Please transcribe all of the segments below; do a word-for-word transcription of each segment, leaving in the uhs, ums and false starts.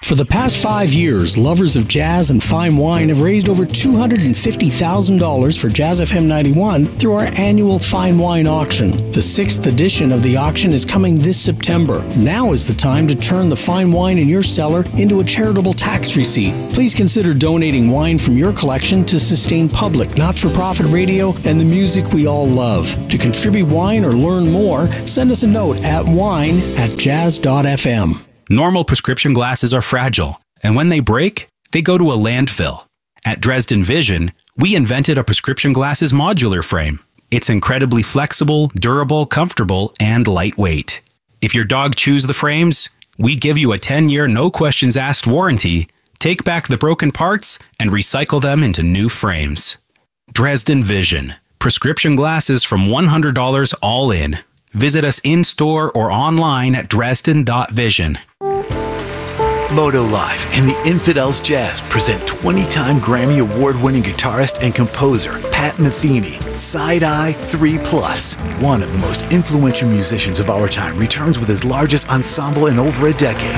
For the past five years, lovers of jazz and fine wine have raised over two hundred fifty thousand dollars for Jazz F M ninety-one through our annual fine wine auction. The sixth edition of the auction is coming this September. Now is the time to turn the fine wine in your cellar into a charitable tax receipt. Please consider donating wine from your collection to sustain public, not-for-profit radio and the music we all love. To contribute wine or learn more, send us a note at wine at jazz dot f m. Normal prescription glasses are fragile, and when they break, they go to a landfill. At Dresden Vision, we invented a prescription glasses modular frame. It's incredibly flexible, durable, comfortable, and lightweight. If your dog chews the frames, we give you a ten-year no-questions-asked warranty, take back the broken parts, and recycle them into new frames. Dresden Vision. Prescription glasses from one hundred dollars all in. Visit us in-store or online at dresden dot vision. Moto Live and the Infidels Jazz present twenty-time Grammy Award-winning guitarist and composer Pat Metheny. Side Eye three plus. One of the most influential musicians of our time returns with his largest ensemble in over a decade.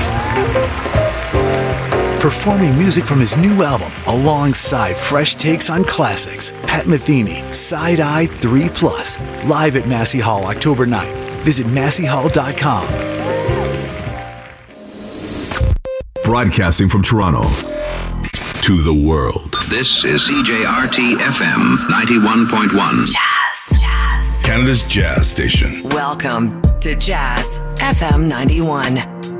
Performing music from his new album alongside fresh takes on classics. Pat Metheny, Side Eye three plus. Live at Massey Hall October ninth. Visit massey hall dot com. Broadcasting from Toronto to the world. This is C J R T F M ninety-one point one. Jazz. Jazz. Canada's jazz station. Welcome to Jazz F M ninety-one.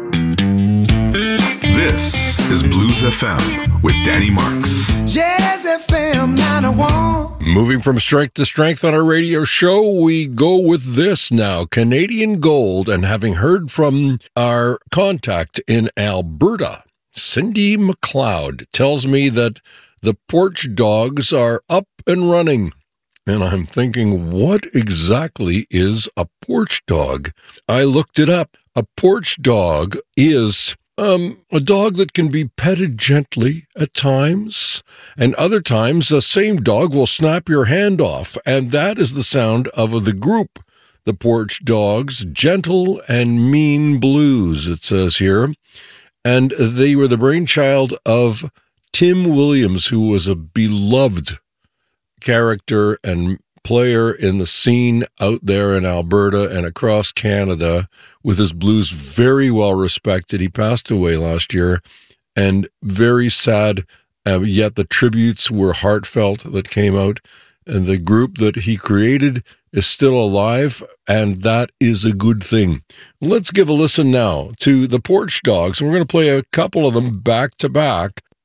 This is Blues F M with Danny Marks. Jazz F M ninety-one. Moving from strength to strength on our radio show, we go with this now. Canadian Gold, and having heard from our contact in Alberta, Cindy McLeod, tells me that the Porch Dogs are up and running. And I'm thinking, what exactly is a porch dog? I looked it up. A porch dog is Um, a dog that can be petted gently at times, and other times the same dog will snap your hand off, and that is the sound of the group, the Porch Dogs, Gentle and Mean Blues, it says here, and they were the brainchild of Tim Williams, who was a beloved character and player in the scene out there in Alberta and across Canada, with his blues very well respected. He passed away last year, and very sad, uh, yet the tributes were heartfelt that came out, and the group that he created is still alive, and that is a good thing. Let's give a listen now to the Porch Dogs, and we're going to play a couple of them back to back.